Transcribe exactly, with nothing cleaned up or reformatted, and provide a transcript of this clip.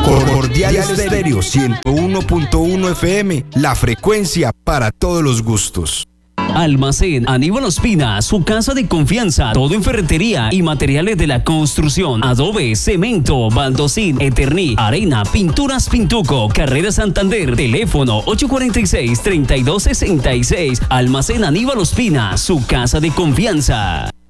Cordial Estéreo ciento uno punto uno F M, la frecuencia para todos los gustos. Almacén Aníbal Ospina, su casa de confianza, todo en ferretería y materiales de la construcción, adobe, cemento, baldosín, eterní, arena, pinturas Pintuco, Carrera Santander, teléfono ocho cuatro seis, tres dos seis seis. Almacén Aníbal Ospina, su casa de confianza.